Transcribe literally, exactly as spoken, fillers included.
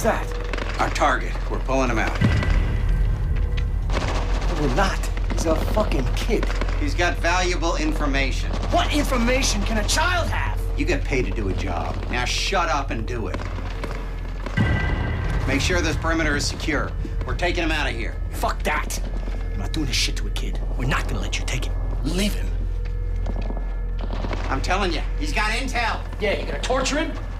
that? Our target. We're pulling him out. No, we're not. He's a fucking kid. He's got valuable information. What information can a child have? You get paid to do a job. Now shut up and do it. Make sure this perimeter is secure. We're taking him out of here. Fuck that. I'm not doing this shit to a kid. We're not gonna let you take him. Leave him. I'm telling you, he's got intel. Yeah, you gonna torture him?